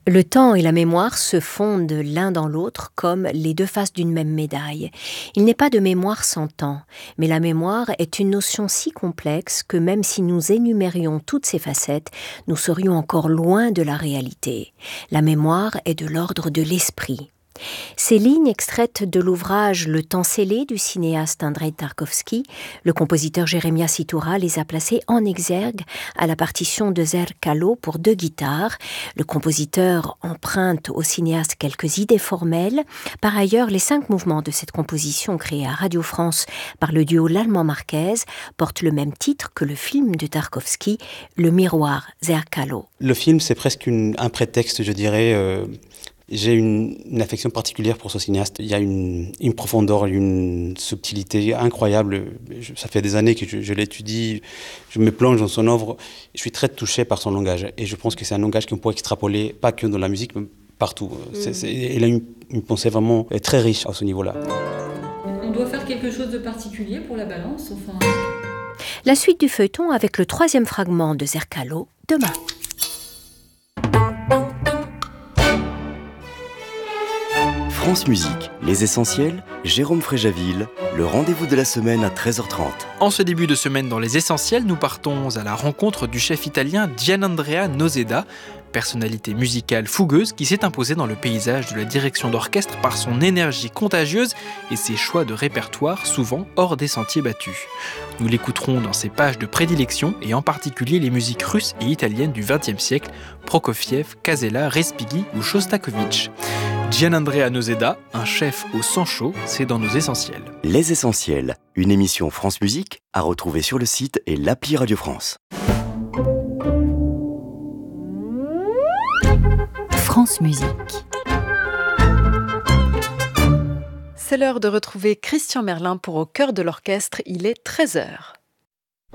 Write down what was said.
Le temps et la mémoire se fondent l'un dans l'autre comme les deux faces d'une même médaille. Il n'est pas de mémoire sans temps, mais la mémoire est une notion si complexe que même si nous énumérions toutes ses facettes, nous serions encore loin de la réalité. La mémoire est de l'ordre de l'esprit. Ces lignes extraites de l'ouvrage Le temps scellé du cinéaste Andreï Tarkovski, le compositeur Jeremias Iturra les a placées en exergue à la partition de Zerkallo pour 2 guitares. Le compositeur emprunte au cinéaste quelques idées formelles. Par ailleurs, les 5 mouvements de cette composition créée à Radio France par le duo Lallemand-Marquez portent le même titre que le film de Tarkovski, Le miroir Zerkallo. Le film, c'est presque un prétexte, je dirais. J'ai une affection particulière pour ce cinéaste. Il y a une profondeur, une subtilité incroyable. Ça fait des années que je l'étudie, je me plonge dans son œuvre. Je suis très touché par son langage. Et je pense que c'est un langage qu'on peut extrapoler, pas que dans la musique, mais partout. Il a une pensée vraiment très riche à ce niveau-là. On doit faire quelque chose de particulier pour la balance, enfin... La suite du feuilleton avec le 3e fragment de Zerkallo, demain. France Musique, les essentiels, Jérôme Fréjaville, le rendez-vous de la semaine à 13h30. En ce début de semaine dans les essentiels, nous partons à la rencontre du chef italien Gianandrea Noseda, personnalité musicale fougueuse qui s'est imposée dans le paysage de la direction d'orchestre par son énergie contagieuse et ses choix de répertoire souvent hors des sentiers battus. Nous l'écouterons dans ses pages de prédilection et en particulier les musiques russes et italiennes du XXe siècle, Prokofiev, Casella, Respighi ou Shostakovich. Gianandrea Noseda, un chef au sang chaud, c'est dans nos essentiels. Les essentiels, une émission France Musique à retrouver sur le site et l'appli Radio France. France Musique. C'est l'heure de retrouver Christian Merlin pour Au cœur de l'orchestre, il est 13h.